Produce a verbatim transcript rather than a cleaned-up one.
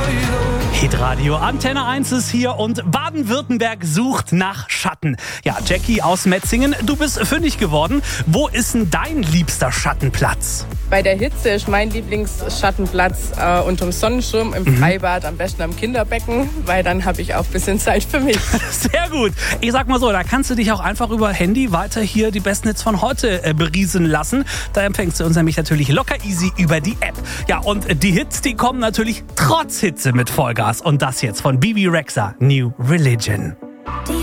Hitradio Antenne eins ist hier und Baden-Württemberg sucht nach Schatten. Ja, Jackie aus Metzingen, du bist fündig geworden. Wo ist denn dein liebster Schattenplatz? Bei der Hitze ist mein Lieblingsschattenplatz äh, unterm Sonnenschirm im Mhm. Freibad, am besten am Kinderbecken, weil dann habe ich auch ein bisschen Zeit für mich. Sehr gut. Ich sag mal so, da kannst du dich auch einfach über Handy weiter hier die besten Hits von heute äh, beriesen lassen. Da empfängst du uns nämlich natürlich locker easy über die App. Ja, und die Hits, die kommen natürlich trotz Hitze mit Vollgas. Und das jetzt von Bibi Rexha, New Religion. Die